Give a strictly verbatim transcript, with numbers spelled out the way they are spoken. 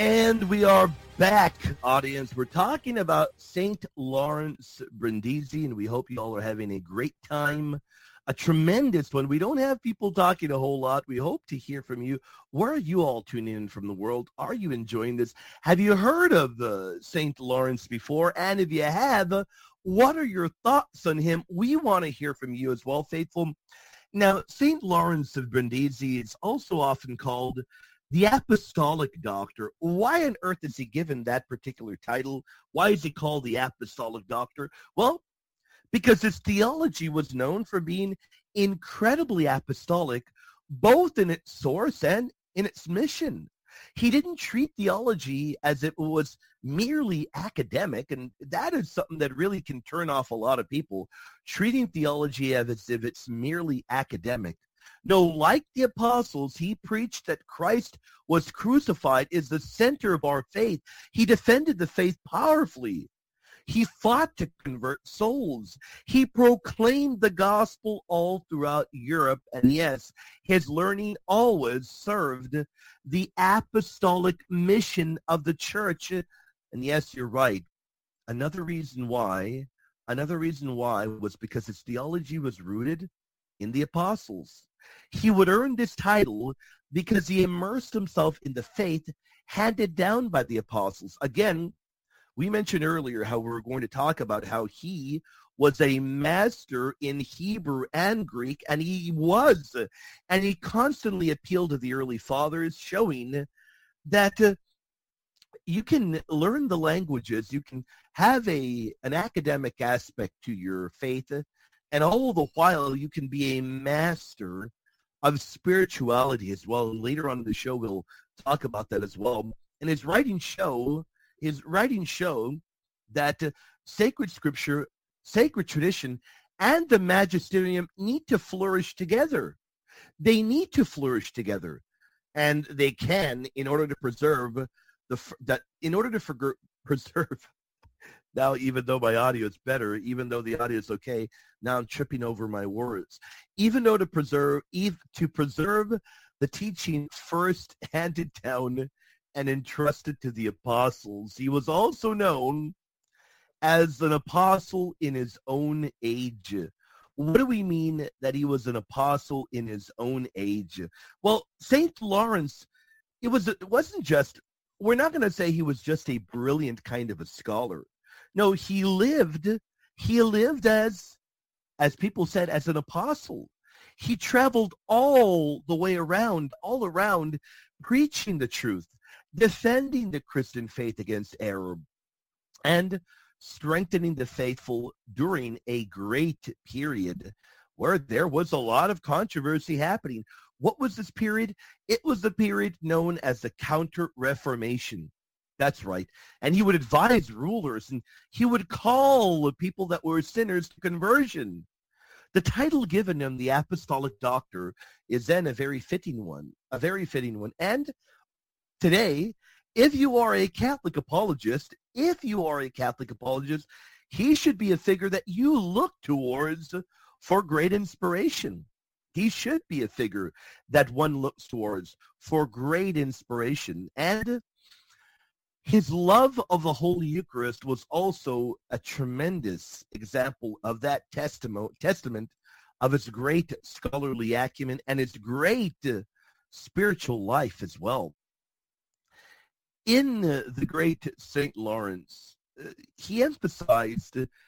And we are back, audience. We're talking about Saint Lawrence Brindisi, and we hope you all are having a great time, a tremendous one. We don't have people talking a whole lot. We hope to hear from you. Where are you all tuning in from the world? Are you enjoying this? Have you heard of uh, Saint Lawrence before? And if you have, uh, what are your thoughts on him? We want to hear from you as well, faithful. Now, Saint Lawrence of Brindisi is also often called the Apostolic Doctor. Why on earth is he given that particular title? Why is he called the Apostolic Doctor? Well, because his theology was known for being incredibly apostolic, both in its source and in its mission. He didn't treat theology as if it was merely academic, and that is something that really can turn off a lot of people, treating theology as if it's merely academic. No, like the apostles, he preached that Christ was crucified is the center of our faith. He defended the faith powerfully. He fought to convert souls. He proclaimed the gospel all throughout Europe. And yes, his learning always served the apostolic mission of the church. And yes, you're right. Another reason why, another reason why was because his theology was rooted in the apostles. He would earn this title because he immersed himself in the faith handed down by the apostles. Again, we mentioned earlier how we were going to talk about how he was a master in Hebrew and Greek, and he was, and he constantly appealed to the early fathers, showing that uh, you can learn the languages, you can have a an academic aspect to your faith, and all the while you can be a master of spirituality as well. And later on in the show, we'll talk about that as well. And his writings show, his writings show that uh, sacred scripture, sacred tradition, and the magisterium need to flourish together. They need to flourish together, and they can in order to preserve the that in order to for, preserve. Now, even though my audio is better, even though the audio is okay, now I'm tripping over my words. Even though to preserve, to preserve the teaching first handed down and entrusted to the apostles, he was also known as an apostle in his own age. What do we mean that he was an apostle in his own age? Well, Saint Lawrence, it was it wasn't just, we're not going to say he was just a brilliant kind of a scholar. No, he lived, he lived as, as people said, as an apostle. He traveled all the way around, all around, preaching the truth, defending the Christian faith against error, and strengthening the faithful during a great period where there was a lot of controversy happening. What was this period? It was the period known as the Counter-Reformation. That's right. And he would advise rulers, and he would call the people that were sinners to conversion. The title given him, the Apostolic Doctor, is then a very fitting one, a very fitting one. And today, if you are a Catholic apologist, if you are a Catholic apologist, he should be a figure that you look towards for great inspiration. He should be a figure that one looks towards for great inspiration. And his love of the Holy Eucharist was also a tremendous example of that testament, testament of his great scholarly acumen and his great uh, spiritual life as well. In uh, the great Saint Lawrence, uh, he emphasized